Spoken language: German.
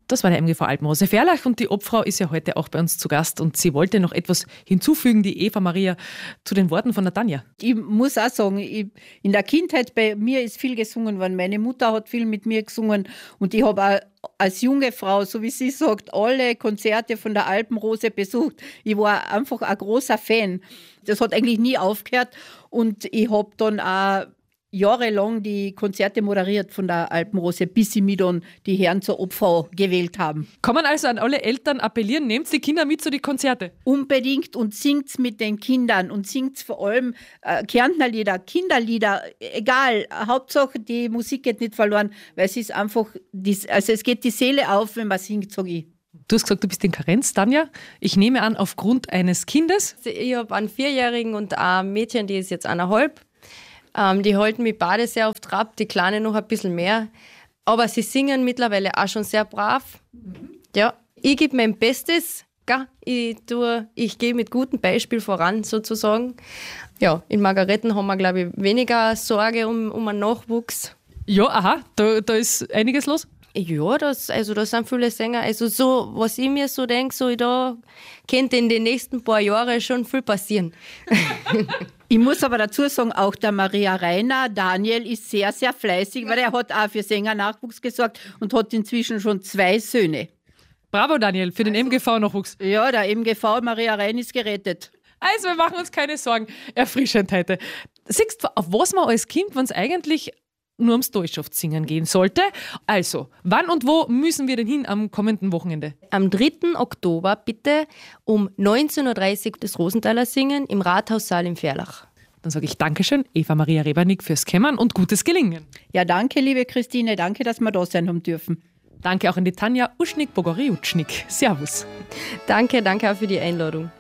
Das war der MGV Alpenrose Verlach und die Obfrau ist ja heute auch bei uns zu Gast und sie wollte noch etwas hinzufügen, die Eva Maria, zu den Worten von der Tanja. Ich muss auch sagen, in der Kindheit bei mir ist viel gesungen worden. Meine Mutter hat viel mit mir gesungen und ich habe auch als junge Frau, so wie sie sagt, alle Konzerte von der Alpenrose besucht. Ich war einfach ein großer Fan. Das hat eigentlich nie aufgehört und ich habe dann auch jahrelang die Konzerte moderiert von der Alpenrose, bis sie mich dann die Herren zur Obfrau gewählt haben. Kann man also an alle Eltern appellieren, nehmt die Kinder mit zu die Konzerte? Unbedingt und singt's mit den Kindern und singt's vor allem Kärntnerlieder, Kinderlieder, egal. Hauptsache die Musik geht nicht verloren, weil es ist einfach, also es geht die Seele auf, wenn man singt, sage ich. Du hast gesagt, du bist in Karenz, Tanja. Ich nehme an, aufgrund eines Kindes. Ich habe einen 4-Jährigen und ein Mädchen, die ist jetzt 1,5. Die halten mich beide sehr auf Trab, die Kleine noch ein bisschen mehr. Aber sie singen mittlerweile auch schon sehr brav. Ja, ich gebe mein Bestes. Ich gehe mit gutem Beispiel voran, sozusagen. Ja, in Margaretten haben wir, glaube ich, weniger Sorge um einen Nachwuchs. Ja, aha, da ist einiges los. Ja, da sind viele Sänger. Also so, was ich mir so denke, da könnte in den nächsten paar Jahren schon viel passieren. Ich muss aber dazu sagen, auch der Maria Rainer, Daniel, ist sehr, sehr fleißig, weil er hat auch für Sängernachwuchs gesorgt und hat inzwischen schon 2 Söhne. Bravo, Daniel, für den MGV-Nachwuchs. Ja, der MGV Maria Rainer ist gerettet. Also, wir machen uns keine Sorgen. Erfrischend heute. Siehst du, auf was man als Kind, wenn es eigentlich nur ums Deutschschaftssingen gehen sollte? Also, wann und wo müssen wir denn hin am kommenden Wochenende? Am 3. Oktober bitte um 19.30 Uhr das Rosenthaler Singen im Rathaussaal in Verlach. Dann sage ich Dankeschön, Eva Maria Rebernig, fürs Kämmern und gutes Gelingen. Ja, danke, liebe Christine. Danke, dass wir da sein haben dürfen. Danke auch an die Tanja Uschnik-Bogoriutschnik. Servus. Danke auch für die Einladung.